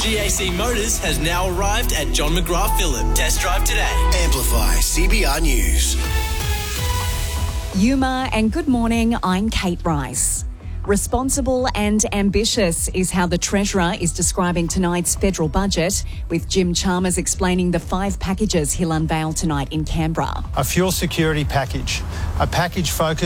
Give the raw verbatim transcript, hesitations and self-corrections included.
G A C Motors has now arrived at John McGrath Phillip. Test drive today. Amplify C B R News. Yuma and good morning, I'm Kate Rice. Responsible and ambitious is how the Treasurer is describing tonight's federal budget, with Jim Chalmers explaining the five packages he'll unveil tonight in Canberra. A fuel security package, a package focused